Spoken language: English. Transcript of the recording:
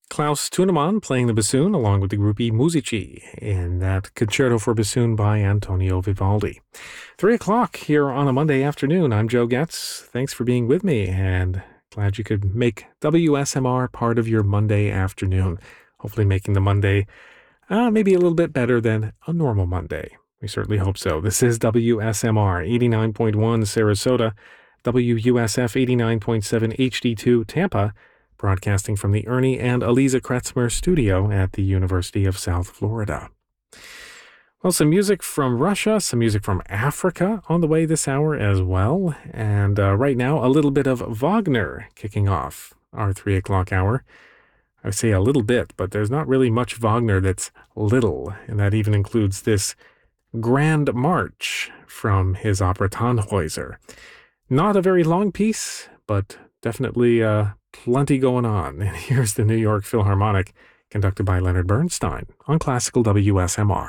Klaus Tunemann playing the bassoon along with the Gruppi Musici in that concerto for bassoon by Antonio Vivaldi. 3 o'clock here on a Monday afternoon. I'm Joe Getz. Thanks for being with me, and glad you could make WSMR part of your Monday afternoon. Hopefully making the Monday maybe a little bit better than a normal Monday. We certainly hope so. This is WSMR 89.1 Sarasota, WUSF 89.7 HD2 Tampa, broadcasting from the Ernie and Eliza Kretzmer studio at the University of South Florida. Well, some music from Russia, some music from Africa on the way this hour as well. And right now, a little bit of Wagner kicking off our 3 o'clock hour. I would say a little bit, but there's not really much Wagner that's little, and that even includes this Grand March from his opera Tannhäuser. Not a very long piece, but definitely plenty going on. And here's the New York Philharmonic, conducted by Leonard Bernstein on Classical WSMR.